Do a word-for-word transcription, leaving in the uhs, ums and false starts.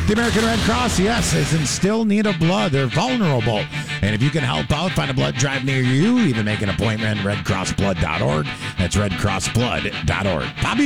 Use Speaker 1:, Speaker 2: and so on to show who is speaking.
Speaker 1: The American Red Cross, yes, is in still need of blood. They're vulnerable. And if you can help out, find a blood drive near you, even make an appointment, red cross blood dot org. That's red cross blood dot org. Bobby